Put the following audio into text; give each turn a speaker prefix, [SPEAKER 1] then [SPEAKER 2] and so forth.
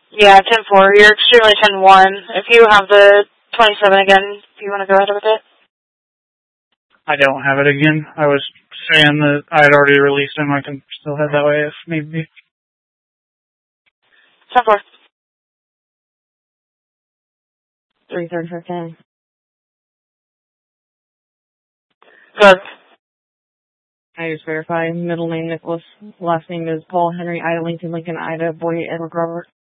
[SPEAKER 1] Yeah, 10-4. You're extremely 10-1. If you have the 27 again, if you want to go ahead with it.
[SPEAKER 2] I don't have it again. I was saying that I had already released him. I can still head that way if need be.
[SPEAKER 1] 10-4.
[SPEAKER 3] 335K.
[SPEAKER 1] Good.
[SPEAKER 3] I just verify. Middle name Nicholas. Last name is Paul Henry Ida Lincoln Ida Boy Edward Robert.